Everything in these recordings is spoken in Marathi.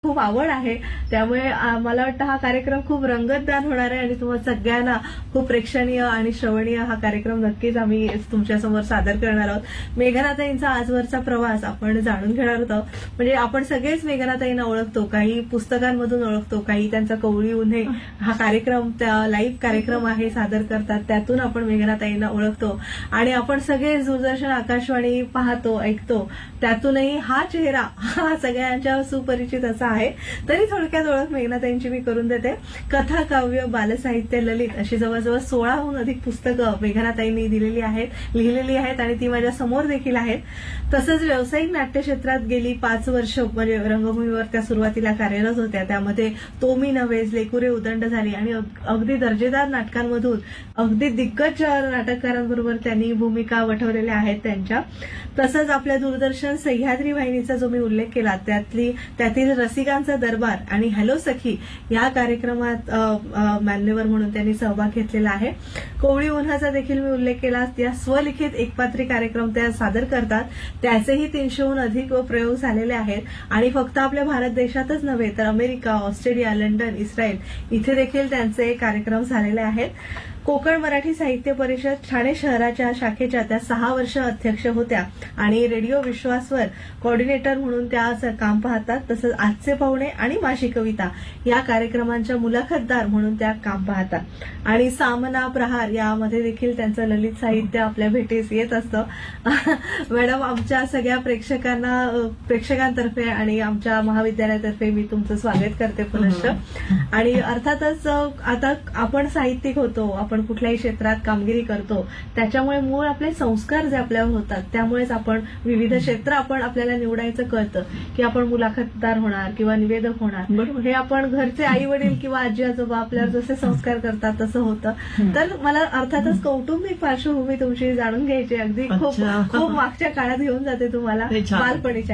खूप आवड आहे. त्यामुळे मला वाटतं हा कार्यक्रम खूप रंगतदार होणार आहे आणि तुम्हाला सगळ्यांना खूप प्रेक्षणीय आणि श्रवणीय हा कार्यक्रम नक्कीच आम्ही तुमच्यासमोर सादर करणार आहोत. मेघनाताईंचा आजवरचा प्रवास आपण जाणून घेणार आहोत. म्हणजे आपण सगळेच मेघनाताईंना ओळखतो, काही पुस्तकांमधून ओळखतो, काही त्यांचा कवळी उन्हे हा कार्यक्रम लाईव्ह कार्यक्रम आहे सादर करतात, त्यातून आपण मेघनाताईंना ओळखतो आणि आपण सगळे दूरदर्शन आकाशवाणी पाहतो, ऐकतो, त्यातूनही हा चेहरा हा सगळ्यांच्या सुपरिचित असा आहे. तरी थोडक्यात ओळख मेघनाताईंची मी करून देते. कथा, काव्य, बालसाहित्य, ललित अशी जवळजवळ 16हून अधिक पुस्तकं मेघनाताईंनी लिहिलेली आहेत आणि ती माझ्या समोर देखील आहेत. तसंच व्यावसायिक नाट्यक्षेत्रात गेली 5 वर्ष म्हणजे रंगभूमीवर त्या सुरुवातीला कार्यरत होत्या. त्यामध्ये तो मी नव्हेच, लेकुरे उदंड झाली आणि अगदी दर्जेदार नाटकांमधून अगदी दिग्गज नाटककारांबरोबर त्यांनी भूमिका वठवलेल्या आहेत त्यांच्या. तसंच आपल्या दूरदर्शन सह्याद्री वाहिनीचा जो मी उल्लेख केला त्यातील रसिकांचा दरबार आणि हॅलो सखी या कार्यक्रमात मान्यवर म्हणून त्यांनी सहभाग घेतलेला आहे. कोवळी उन्हाचा देखील मी उल्लेख केला. या स्वलिखित एकपात्री कार्यक्रम त्या सादर करतात. त्याचेही 300हून अधिक प्रयोग झालेले आहेत आणि फक्त आपल्या भारत देशातच नव्हे तर अमेरिका, ऑस्ट्रेलिया, लंडन, इस्रायल इथे देखील त्यांचे कार्यक्रम झालेले आहेत. कोकण मराठी साहित्य परिषद ठाणे शहराच्या शाखेच्या त्या 6 वर्ष अध्यक्ष होत्या आणि रेडिओ विश्वासवर कोऑर्डिनेटर म्हणून त्या काम पाहतात. तसंच आजचे पाहुणे आणि माझी कविता या कार्यक्रमांच्या मुलाखतदार म्हणून त्या काम पाहतात आणि सामना, प्रहार यामध्ये देखील त्यांचं ललित साहित्य आपल्या भेटीस येत असतं. मॅडम, आमच्या सगळ्या प्रेक्षकांतर्फे आणि आमच्या महाविद्यालयातर्फे मी तुमचं स्वागत करते पुनश्च. आणि अर्थातच आता आपण साहित्यिक होतो, आपण कुठल्याही क्षेत्रात कामगिरी करतो, त्याच्यामुळे मूळ आपले संस्कार जे आपल्यावर होतात त्यामुळेच आपण विविध क्षेत्र आपल्याला निवडायचं कळतं की आपण मुलाखतदार होणार किंवा निवेदक होणार. हे आपण घरचे आई वडील किंवा आजी आजोबा आपल्यावर जसे संस्कार करतात तसं होतं. तर मला अर्थातच कौटुंबिक पार्श्वभूमी तुमची जाणून घ्यायची. अगदी खूप मागच्या काळात घेऊन जाते तुम्हाला, बालपणीच्या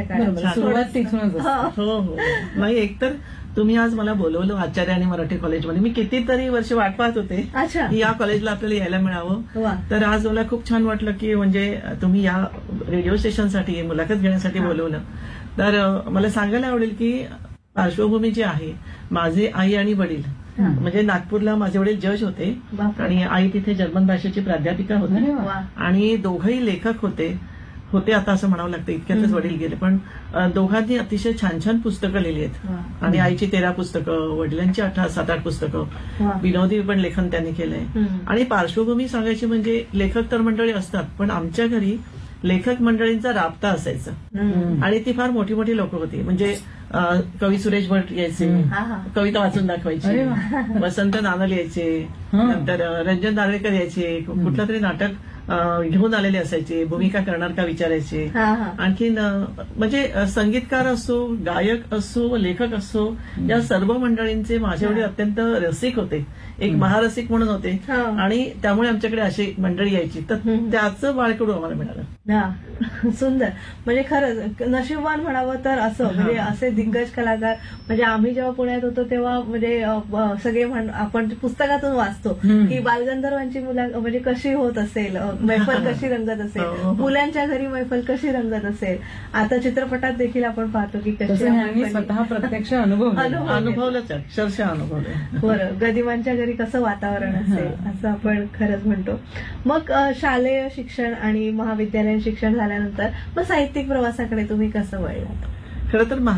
काळात. हो. नाही, एकतर तुम्ही आज मला बोलवलं आचार्य आणि मराठी कॉलेजमध्ये. मी कितीतरी वर्ष वाट पाहत होते की या कॉलेजला आपल्याला यायला मिळावं. तर आज मला खूप छान वाटलं की म्हणजे तुम्ही या रेडिओ स्टेशनसाठी मुलाखत घेण्यासाठी बोलवलं. तर मला सांगायला आवडेल की पार्श्वभूमी जी आहे, माझे आई आणि वडील म्हणजे नागपूरला माझे वडील जज होते आणि आई तिथे जर्मन भाषेची प्राध्यापिका होती आणि दोघंही लेखक होते आता असं म्हणावं लागतं, इतक्यातच वडील गेले. पण दोघांनी अतिशय छान छान पुस्तकं लिहिली आहेत आणि आईची 13 पुस्तकं, वडिलांची 7-8 पुस्तकं, विनोदी पण लेखन त्यांनी केलंय. आणि पार्श्वभूमी सांगायची म्हणजे लेखक तर मंडळी असतात, पण आमच्या घरी लेखक मंडळींचा राबता असायचा आणि ती फार मोठी मोठी लोक होती. म्हणजे कवी सुरेश भट यायचे, कविता वाचून दाखवायची, वसंत नानल यायचे, नंतर रंजन नार्वेकर यायचे, कुठलं तरी नाटक घेऊन आलेले असायचे, भूमिका करणार का विचारायचे. आणखीन म्हणजे संगीतकार असो, गायक असो, लेखक असो, या सर्व मंडळींचे माझे वडील अत्यंत रसिक होते, एक महारसिक म्हणून होते आणि त्यामुळे आमच्याकडे अशी मंडळी यायची. तर त्याचं बाळकडू आम्हाला मिळालं. सुंदर. म्हणजे खरंच नशीबवान म्हणावं तर असं, म्हणजे असे दिग्गज कलाकार. म्हणजे आम्ही जेव्हा पुण्यात होतो तेव्हा म्हणजे सगळे आपण पुस्तकातून वाचतो की बालगंधर्वांची म्हणजे कशी होत असेल, मैफल कशी रंगत असेल, मुलांच्या घरी मैफल कशी रंगत असेल. आता चित्रपटात देखील आपण पाहतो की कशी स्वतः प्रत्यक्ष अनुभवलं, अक्षरशः अनुभवलं. बरं, गदिमांच्या घरी कसं वातावरण असेल असं आपण खरंच म्हणतो. मग शालेय शिक्षण आणि महाविद्यालयीन शिक्षण झाल्यानंतर मग साहित्यिक प्रवासाकडे तुम्ही कसं वळलात? खरं तर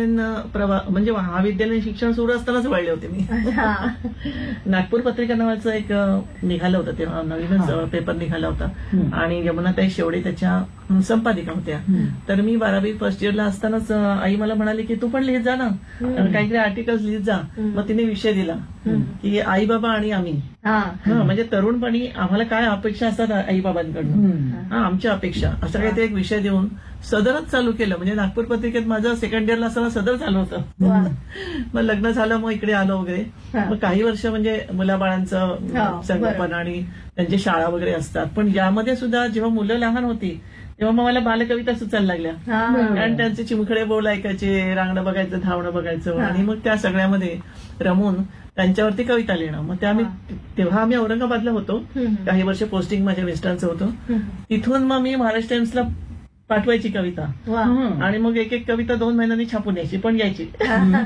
महाविद्यालयीन शिक्षण सुरू असतानाच वळले होते मी. नागपूर पत्रिका नावाचं एक निघालं होतं, तेव्हा नवीनच पेपर निघाला होता आणि यमुनाताई शेवडे त्याच्या संपादिका होत्या. तर मी 12वी फर्स्ट इयरला असतानाच आई मला म्हणाली की तू पण लिहित जा ना, काहीतरी आर्टिकल्स लिहित जा. मग तिने विषय दिला की आई बाबा आणि आम्ही. म्हणजे तरुणपणी आम्हाला काय अपेक्षा असतात आई बाबांकडनं, आमच्या अपेक्षा, असं काहीतरी एक विषय देऊन सदरच चालू केलं. म्हणजे नागपूर पत्रिकेत माझं सेकंड इयरला असताना सदर चालू होतं. मग लग्न झालं, मग इकडे आलो वगैरे. मग काही वर्ष म्हणजे मुलाबाळांचं संगोपन आणि त्यांची शाळा वगैरे असतात. पण यामध्ये सुद्धा जेव्हा मुलं लहान होती तेव्हा मग मला बालकविता सुचायला लागल्या. कारण त्यांचे चिमखडे बोल ऐकायचे, रांगणं बघायचं, धावणं बघायचं आणि मग त्या सगळ्यामध्ये रमून त्यांच्यावरती कविता लिहिणं. मग तेव्हा आम्ही औरंगाबादला होतो, काही वर्ष पोस्टिंग माझ्या मिस्टरांचं होतं. तिथून मग मी महाराष्ट्र टाइम्सला पाठवायची कविता आणि मग एक कविता 2 महिन्यांनी छापून यायची, पण यायची.